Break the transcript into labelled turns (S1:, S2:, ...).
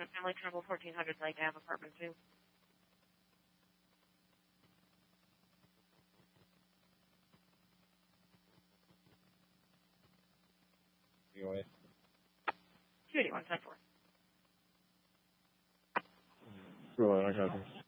S1: Family Travel 1400 Lake Ave, apartment 2.
S2: Anyway.
S1: 281-10-4.
S2: Really, I got this.